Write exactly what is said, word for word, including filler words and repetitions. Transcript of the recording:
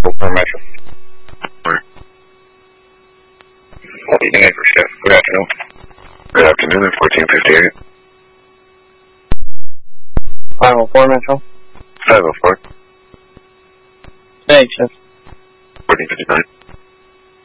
four Metro. Leading in for shift. Good afternoon. Good afternoon, fourteen fifty-eight. five oh four Metro. five oh four. Thanks, shift. fourteen fifty-nine.